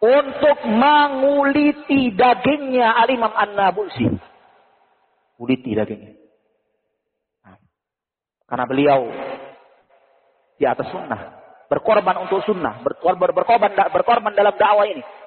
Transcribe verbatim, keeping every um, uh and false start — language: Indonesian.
untuk menguliti dagingnya Al-Imam An-Nabulsi. Uliti dagingnya. Nah, karena beliau di atas sunnah, berkorban untuk sunnah, berkorban, berkorban, berkorban dalam dakwah ini.